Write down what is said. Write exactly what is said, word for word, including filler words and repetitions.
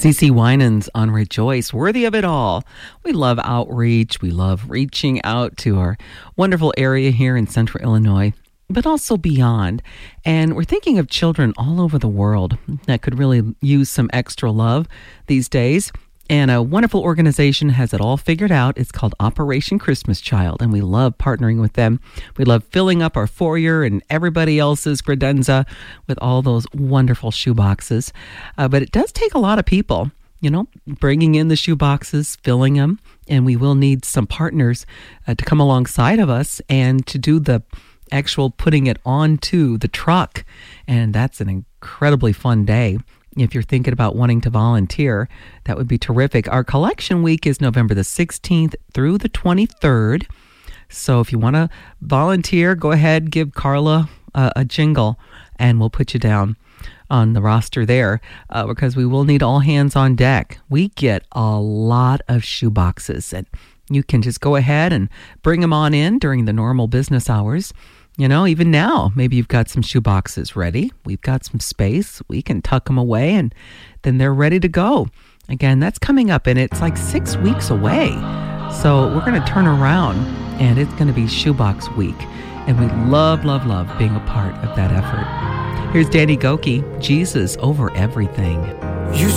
CeCe Winans on Rejoice, worthy of it all. We love outreach. We love reaching out to our wonderful area here in Central Illinois, but also beyond. And we're thinking of children all over the world that could really use some extra love these days. And a wonderful organization has it all figured out. It's called Operation Christmas Child, and we love partnering with them. We love filling up our foyer and everybody else's credenza with all those wonderful shoe boxes. Uh, but it does take a lot of people, you know, bringing in the shoe boxes, filling them, and we will need some partners uh, to come alongside of us and to do the actual putting it onto the truck. And that's an incredibly fun day. If you're thinking about wanting to volunteer, that would be terrific. Our collection week is November the sixteenth through the twenty-third. So if you want to volunteer, go ahead, give Carla uh, a jingle, and we'll put you down on the roster there uh, because we will need all hands on deck. We get a lot of shoe boxes, and you can just go ahead and bring them on in during the normal business hours. You know, even now, maybe you've got some shoe boxes ready. We've got some space. We can tuck them away, and then they're ready to go. Again, that's coming up, and it's like six weeks away. So we're going to turn around, and it's going to be Shoebox Week. And we love, love, love being a part of that effort. Here's Danny Gokey, Jesus Over Everything.